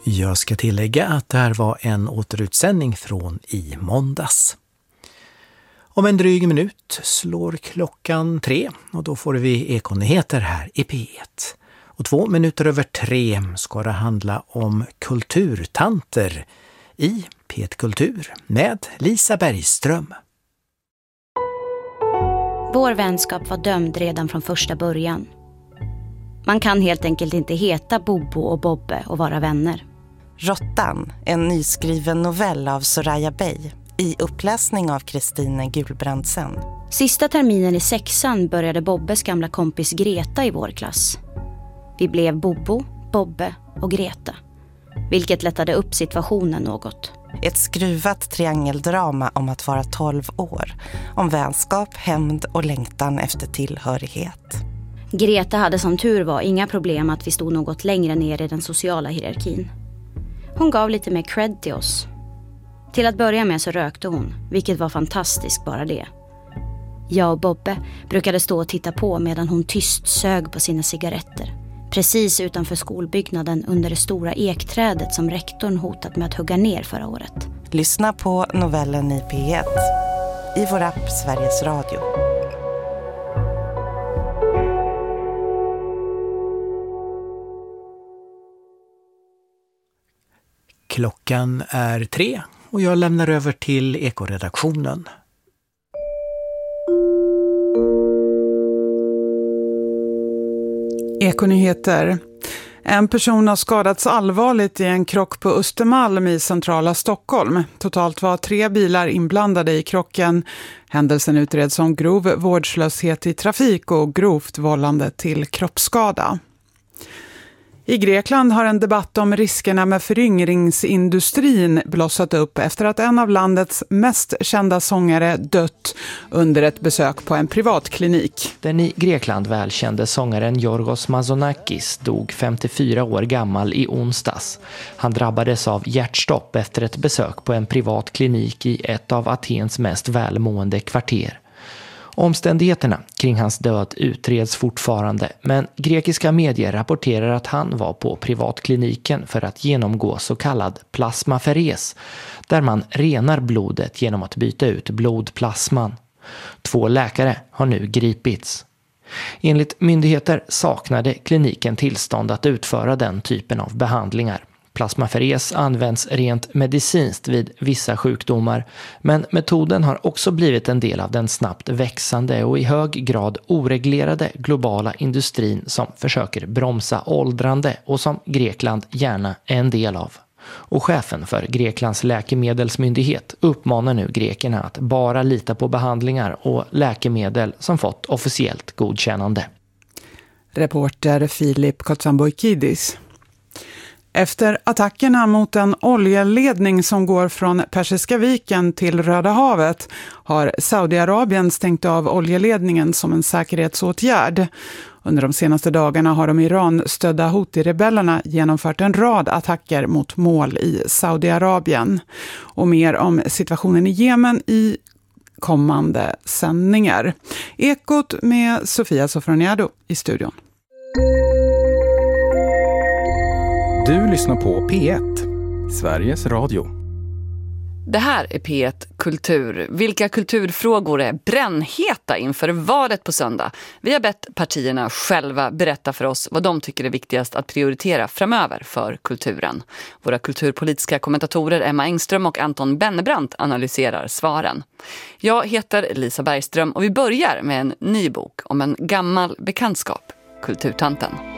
Jag ska tillägga att det här var en återutsändning från i måndags. Om en dryg minut slår klockan 3 och då får vi Ekonyheter här i P1. Och 2 minuter över 3 ska det handla om kulturtanter i P1 Kultur med Lisa Bergström. Vår vänskap var dömd redan från första början. Man kan helt enkelt inte heta Bobo och Bobbe och vara vänner. Råttan, en nyskriven novell av Soraya Bey i uppläsning av Kristine Gulbrandsen. Sista terminen i 6:an började Bobbes gamla kompis Greta i vår klass. Vi blev Bobo, Bobbe och Greta, vilket lättade upp situationen något. Ett skruvat triangeldrama om att vara 12 år, om vänskap, hämnd och längtan efter tillhörighet. Greta hade som tur var inga problem att vi stod något längre ner i den sociala hierarkin. Hon gav lite mer cred till oss. Till att börja med så rökte hon, vilket var fantastiskt bara det. Jag och Bobbe brukade stå och titta på medan hon tyst sög på sina cigaretter. Precis utanför skolbyggnaden under det stora ekträdet som rektorn hotat med att hugga ner förra året. Lyssna på novellen i P1 i vår app Sveriges Radio. Klockan är 3 och jag lämnar över till Ekoredaktionen. Ekonyheter. En person har skadats allvarligt i en krock på Östermalm i centrala Stockholm. Totalt var 3 bilar inblandade i krocken. Händelsen utreds som grov vårdslöshet i trafik och grovt vållande till kroppsskada. I Grekland har en debatt om riskerna med föryngringsindustrin blossat upp efter att en av landets mest kända sångare dött under ett besök på en privatklinik. Den i Grekland välkände sångaren Yorgos Mazonakis dog 54 år gammal i onsdags. Han drabbades av hjärtstopp efter ett besök på en privat klinik i ett av Atens mest välmående kvarter. Omständigheterna kring hans död utreds fortfarande, men grekiska medier rapporterar att han var på privatkliniken för att genomgå så kallad plasmaferes, där man renar blodet genom att byta ut blodplasman. 2 läkare har nu gripits. Enligt myndigheter saknade kliniken tillstånd att utföra den typen av behandlingar. Plasmaferes används rent medicinskt vid vissa sjukdomar, men metoden har också blivit en del av den snabbt växande och i hög grad oreglerade globala industrin som försöker bromsa åldrande och som Grekland gärna är en del av. Och chefen för Greklands läkemedelsmyndighet uppmanar nu grekerna att bara lita på behandlingar och läkemedel som fått officiellt godkännande. Reporter Filip Kotsamboikidis. Efter attackerna mot en oljeledning som går från Persiska viken till Röda havet har Saudiarabien stängt av oljeledningen som en säkerhetsåtgärd. Under de senaste dagarna har de Iran-stödda Houthi-rebellerna genomfört en rad attacker mot mål i Saudiarabien. Och mer om situationen i Jemen i kommande sändningar. Ekot med Sofia Sofroniado i studion. Du lyssnar på P1, Sveriges Radio. Det här är P1 Kultur. Vilka kulturfrågor är brännheta inför valet på söndag? Vi har bett partierna själva berätta för oss vad de tycker är viktigast att prioritera framöver för kulturen. Våra kulturpolitiska kommentatorer Emma Engström och Anton Bennebrandt analyserar svaren. Jag heter Lisa Bergström och vi börjar med en ny bok om en gammal bekantskap, Kulturtanten.